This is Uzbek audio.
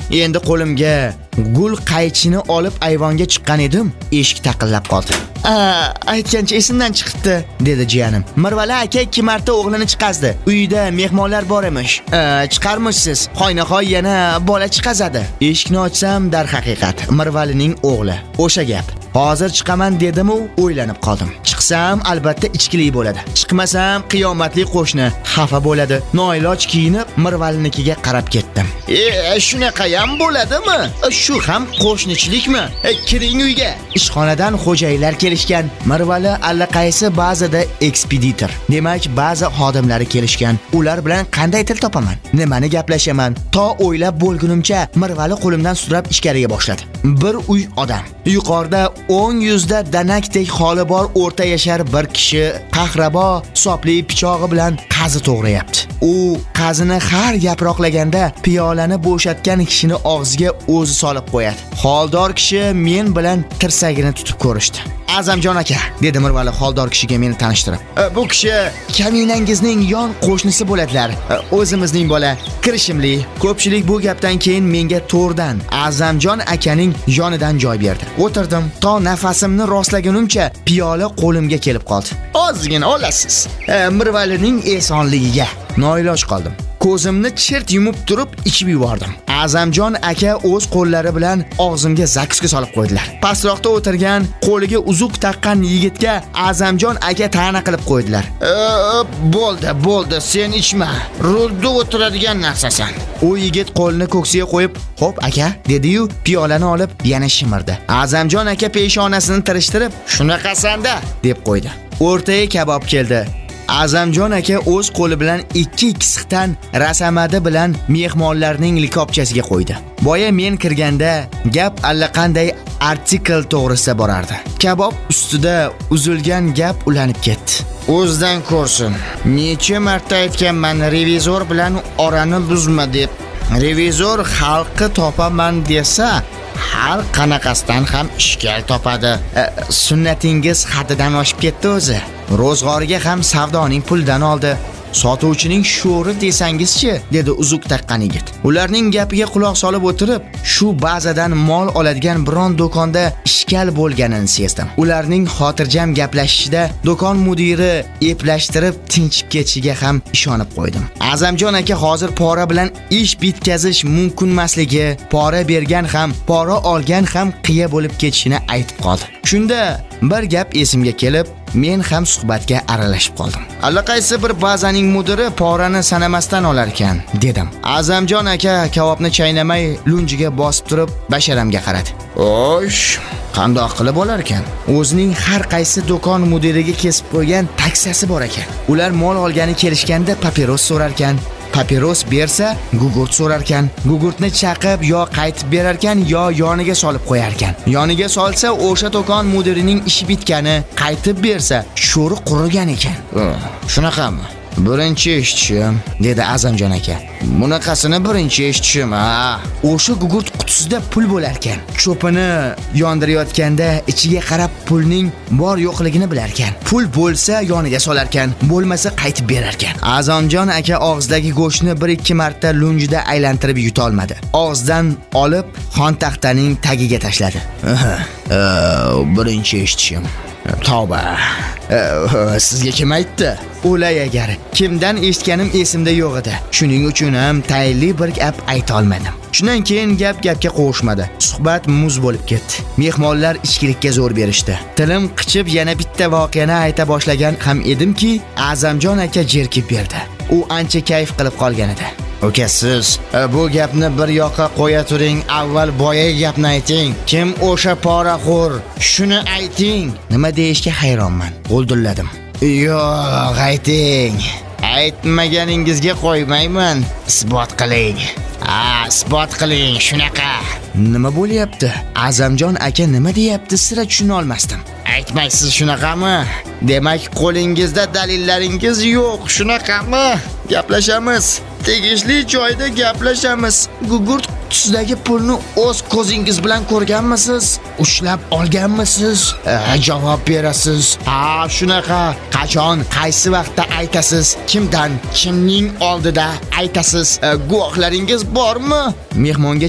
Endi qo'limga gul qaychini olib ayvonga chiqqan edim, eshik taqillab qoldi. Aytgancha esimdan chiqibdi, dedi jiyanim. Mirvali aka 2 marta o'g'lini chiqazdi. Uyda mehmonlar bor emish. Chiqarmishsiz. Xoynahoy yana bola chiqazadi. Eshikni ochsam, darhaqiqat Mirvalining o'g'li. O'sha gap. Hozir chiqaman dedim-u, o'ylanib qoldim. Chiqsam albatta ichkilik bo'ladi. Chiqmasam qiyomatli qo'shni xafa bo'ladi. Noiloj kiyinib Mirvalinikiga qarab ketdim. Shunaqa ham bo'ladimi? Shu ham qo'shnichilikmi? Kiring uyga. Ishxonadan xo'jayinlar kelishgan. Mirvali allaqaysi ba'zida ekspeditor. Demak, ba'zi xodimlari kelishgan. Ular bilan qanday til topaman? Nimani gaplashaman? To o'ylab bo'lgunimcha Mirvali qo'limdan sudrab ichkariga boshladi. Bir uy odam. Yuqorida 10 danakdek holi bor o'rta yashar bir kishi qahrabo sopli pichog'i bilan qazi to'g'rayapti. U qazini har yaproqlaganda piyolani bo'shatgan kishini og'ziga o'zi solib qo'yadi. Xoldor kishi men bilan tirsagini tutib ko'rishdi. Azamjon aka, dedi Mirvali xoldor kishiga meni tanishtirib. Bu kishi kaminangizning yon qo'shnisi bo'ladilar. O'zimizning bola, kirishimli. Ko'pchilik bu gapdan keyin menga to'rdan Azamjon akaning yonidan joy berdi. O'tirdim. To nafasimni rostlagunimcha piyola qo'limga kelib qoldi. Ozgina olasiz. Mirvalining esonligiga noiloj qoldim. Ko'zimni chirt yumib turib ichib yubordim. Azamjon aka o'z qo'llari bilan og'zimga zakuska solib qo'ydilar. Pastroqda o'tirgan, qo'liga uzuq taqqan yigitga Azamjon aka ta'na qilib qo'ydilar. Bo'ldi, sen ichma. Rulda o'tiradigan narsasan. U yigit qo'lini ko'ksiga qo'yib, "Xo'p aka", dedi-yu, piyolani olib yana shimirdi. Azamjon aka peshonasini tirishtirib, "Shunaqasanda", deb qo'ydi. O'rtaga kabob keldi. Azamjon aka o'z qo'li bilan 2 issiqdan rasamadi bilan mehmonlarning likopchasiga qo'ydi. Boya men kirganda gap allaqanday artikl to'g'risida borardi. Kabob ustida uzilgan gap ulanib ketdi. O'zdan ko'rsin. Necha marta aytganman, revizor bilan orani buzma deb. Revizor xalqi topaman desa, har qanaqasidan ham ishkal topadi. Sunnatingiz haddidan oshib ketdi o'zi. Ro'zg'origa ham savdoning puldan oldi. Sotuvchining sho'ri desangizchi, dedi uzuq taqqan yigit. Ularning gapiga quloq solib o'tirib, shu bazadan mol oladigan biron do'konda ishkal bo'lganini sezdim. Ularning xotirjam gaplashishida do'kon mudiri eplashtirib tinchib ketishiga ham ishonib qo'ydim. Azamjon aka hozir pora bilan ish bitkazish mumkin emasligi, pora bergan ham, pora olgan ham qiya bo'lib ketishini aytib qoldi. Shunda bir gap esimga kelib, men ham suhbatga aralashib qoldim. Allaqaysi bir bazaning mudiri porani sanamasdan olar ekan, dedim. Azamjon aka kabobni chaynamay lunjiga bosib turib basharamga qaradi. Osh, qandoq qilib bo'lar ekan? O'zining har qaysi do'kon mudiriga kesib qo'ygan taksasi bor ekan. Ular mol olgani kelishganda papiros so'rar ekan. Papiros bersa, gugurt so'rar ekan. Gugurtni chaqib yo qaytib berar ekan, yo yoniga solib qo'yar ekan. Yoniga solsa, o'sha do'kon mudirining ishi bitgani, qaytib bersa, sho'ri qurigan ekan. Shunaqami? Birinchi eshitishim, dedi Azamjon aka. Bunaqasini birinchi eshitishim. O'sha gugurt qutisida pul bo'lar ekan. Cho'pini yondirayotganda ichiga qarab pulning bor yo'qligini bilar ekan. Pul bo'lsa yoniga solar ekan, bo'lmasa qaytib berar ekan. Azamjon aka og'zidagi go'shtni 1-2 marta lunjida aylantirib yuta olmadi. Og'zidan olib xontaxtaning tagiga tashladi. Birinchi eshitishim. Tavba. Sizga kim aytdi? O'lay agar. Kimdan eshitganim esimda yo'q edi. Shuning uchun ham tayinli bir gap ayta olmadim. Shundan keyin gapga qo'shmadi. Suhbat muz bo'lib ketdi. Mehmonlar ichkilikka zo'r berishdi. Tilim qichib yana bitta voqeani ayta boshlagan ham edimki, Azamjon aka jerkib berdi. U ancha kayf qilib qolgan edi. Uka, siz bu gapni bir yoqqa qo'ya turing, avval boya gapni ayting. Kim o'sha poraxo'r? Shuni ayting. Nima deyishga hayronman. G'uldilladim. Yo'q, ayting. Aytmaganingizga qo'ymayman. Isbot qiling. Isbot qiling, shunaqa. Nima bo'lyapti? Azamjon aka nima deyapti? Sira tushuna olmasdim. Aytmaysiz shunaqami? Demak, qo'lingizda dalillaringiz yo'q, shunaqami? Gaplashamiz. Tegishli joyda gaplashamiz. Gugurt qutisidagi pulni o'z ko'zingiz bilan ko'rganmisiz? Ushlab olganmisiz? Javob berasiz. Shunaqa. Qachon, qaysi vaqtda aytasiz? Kimdan, kimning oldida aytasiz? Guvohlaringiz bormi? Mehmonga